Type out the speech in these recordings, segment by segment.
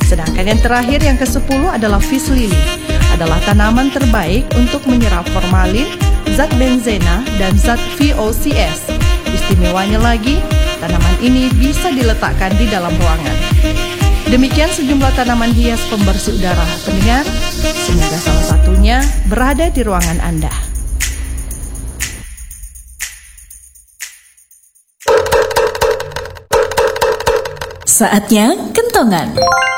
Sedangkan yang terakhir yang ke-10 adalah fish lily. Adalah tanaman terbaik untuk menyerap formalin, zat benzena, dan zat VOCs. Istimewanya lagi, tanaman ini bisa diletakkan di dalam ruangan. Demikian sejumlah tanaman hias pembersih udara pendengar, semoga salah satunya berada di ruangan Anda. Saatnya kentongan.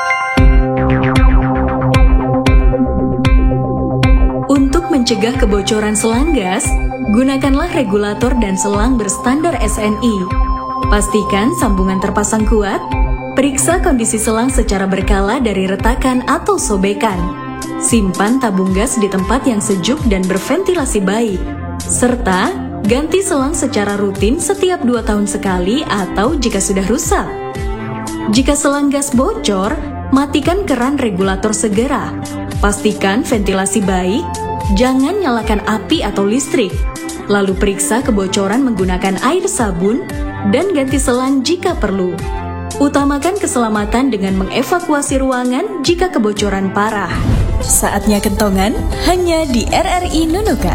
Untuk mencegah kebocoran selang gas, gunakanlah regulator dan selang berstandar SNI. Pastikan sambungan terpasang kuat. Periksa kondisi selang secara berkala dari retakan atau sobekan. Simpan tabung gas di tempat yang sejuk dan berventilasi baik. Serta, ganti selang secara rutin setiap 2 tahun sekali atau jika sudah rusak. Jika selang gas bocor, matikan keran regulator segera. Pastikan ventilasi baik, jangan nyalakan api atau listrik. Lalu periksa kebocoran menggunakan air sabun dan ganti selang jika perlu. Utamakan keselamatan dengan mengevakuasi ruangan jika kebocoran parah. Saatnya kentongan hanya di RRI Nunukan.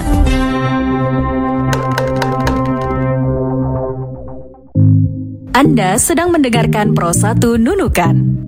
Anda sedang mendengarkan Pro 1 Nunukan.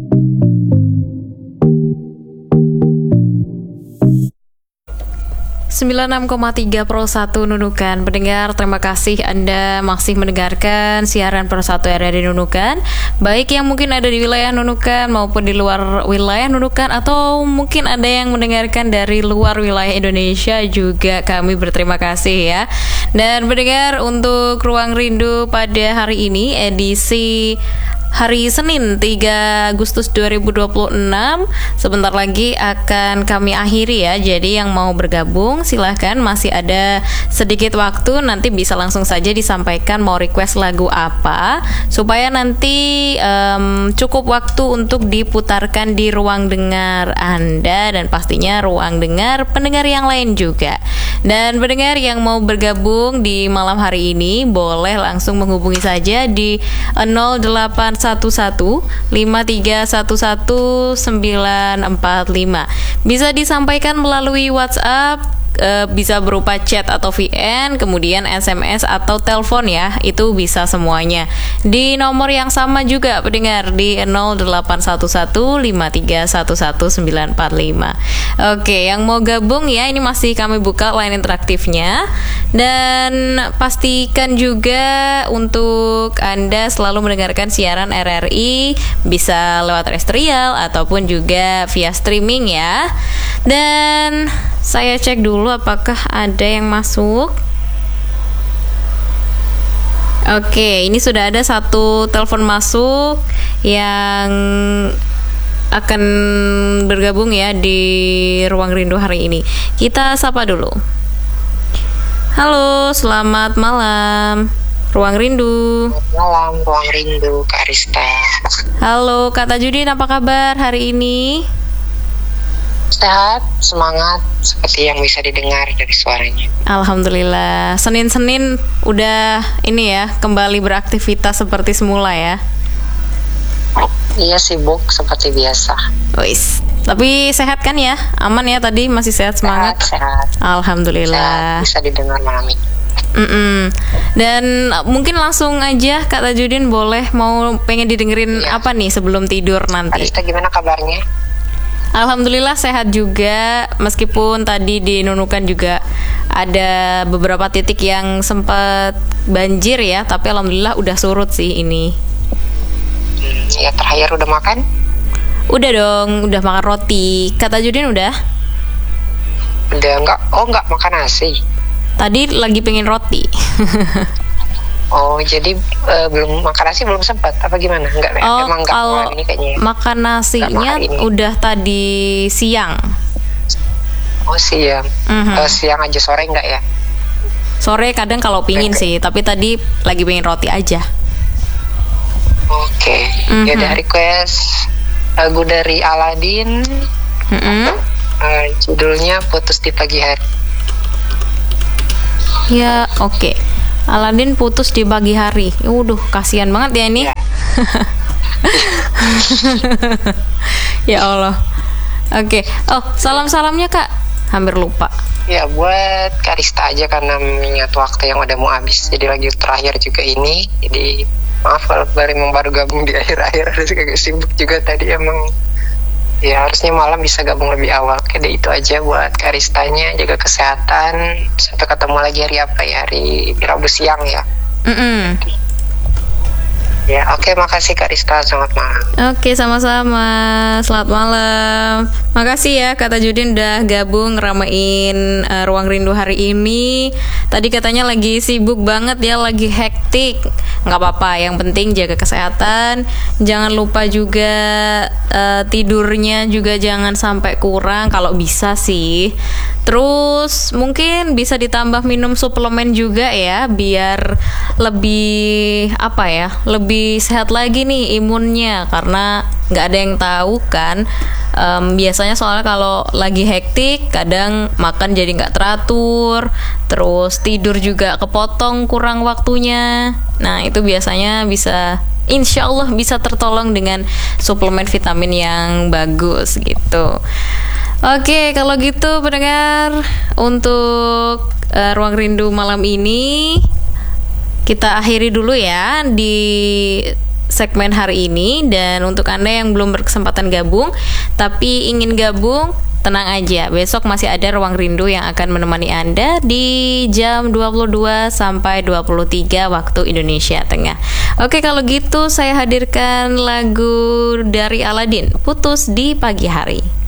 96,3 Pro 1 Nunukan. Pendengar, terima kasih Anda masih mendengarkan siaran Pro 1 RRI Nunukan, baik yang mungkin ada di wilayah Nunukan maupun di luar wilayah Nunukan, atau mungkin ada yang mendengarkan dari luar wilayah Indonesia juga. Kami berterima kasih ya. Dan pendengar, untuk Ruang Rindu pada hari ini edisi hari Senin 3 Agustus 2026 sebentar lagi akan kami akhiri ya. Jadi yang mau bergabung silahkan, masih ada sedikit waktu, nanti bisa langsung saja disampaikan mau request lagu apa supaya nanti cukup waktu untuk diputarkan di ruang dengar Anda dan pastinya ruang dengar pendengar yang lain juga. Dan pendengar yang mau bergabung di malam hari ini boleh langsung menghubungi saja di 0811-5311-945. Bisa disampaikan melalui WhatsApp, bisa berupa chat atau VN, kemudian SMS atau telepon ya, itu bisa semuanya di nomor yang sama juga pendengar, di 0811-5311-945. Oke, yang mau gabung ya, ini masih kami buka line interaktifnya, dan pastikan juga untuk Anda selalu mendengarkan siaran RRI bisa lewat terestrial ataupun juga via streaming ya. Dan saya cek dulu apakah ada yang masuk. Oke, ini sudah ada satu telepon masuk yang akan bergabung ya di Ruang Rindu hari ini. Kita sapa dulu. Halo, selamat malam Ruang Rindu. Selamat malam Ruang Rindu, Kak Arista. Halo Kak Tajudin, apa kabar hari ini? Sehat, semangat, seperti yang bisa didengar dari suaranya. Alhamdulillah, Senin-Senin udah ini ya, kembali beraktivitas seperti semula ya. Iya, sibuk seperti biasa. Wis, tapi sehat kan ya? Aman ya tadi, masih sehat, semangat? Sehat. Alhamdulillah. Sehat, bisa didengar malam ini. Dan mungkin langsung aja Kak Tajudin, boleh mau pengen didengerin apa nih sebelum tidur nanti? Arista, gimana kabarnya? Alhamdulillah sehat juga, meskipun tadi di Nunukan juga ada beberapa titik yang sempat banjir ya, tapi alhamdulillah udah surut sih ini. Ya, terakhir udah makan? Udah dong, udah makan roti. Kata Judin udah? Udah, enggak makan nasi. Tadi lagi pengen roti. Oh, jadi belum makan nasi, belum sempat apa gimana? Enggak, emang enggak kalau ini kayaknya. Makan nasinya udah tadi siang. Oh, siang. Siang aja, sore enggak ya? Sore kadang kalau pingin sih, tapi tadi lagi pengen roti aja. Oke. Ya udah, request lagu dari Aladin. Judulnya Putus di Pagi Hari. Ya, oke. Aladin putus di pagi hari. Kasihan banget ya ini. Ya Allah. Oke. Oh, salam-salamnya Kak. Hampir lupa. Ya buat Karista aja karena mengingat waktu yang udah mau habis. Jadi lagi terakhir juga ini. Jadi maaf kalau baru gabung di akhir-akhir. Harus agak sibuk juga tadi emang. Ya harusnya malam bisa gabung lebih awal. Oke deh, itu aja buat Karistanya. Jaga kesehatan. Sampai ketemu lagi hari apa ya? Hari Rabu siang ya. Ya, oke, makasih Karista, selamat malam. Oke, sama-sama. Selamat malam. Makasih ya Kak Tajudin udah gabung ramein Ruang Rindu hari ini. Tadi katanya lagi sibuk banget ya, lagi hektik. Nggak apa-apa, yang penting jaga kesehatan. Jangan lupa juga tidurnya juga jangan sampai kurang kalau bisa sih. Terus mungkin bisa ditambah minum suplemen juga ya, biar lebih lebih sehat lagi nih imunnya, karena nggak ada yang tahu kan. Biasanya soalnya kalau lagi hektik kadang makan jadi nggak teratur, terus tidur juga kepotong kurang waktunya. Nah itu biasanya insya Allah bisa tertolong dengan suplemen vitamin yang bagus gitu. Oke, kalau gitu pendengar, untuk Ruang Rindu malam ini kita akhiri dulu ya di segmen hari ini. Dan untuk Anda yang belum berkesempatan gabung tapi ingin gabung, tenang aja, besok masih ada Ruang Rindu yang akan menemani Anda di jam 22 sampai 23 waktu Indonesia Tengah. Oke, kalau gitu saya hadirkan lagu dari Aladin, Putus di Pagi Hari.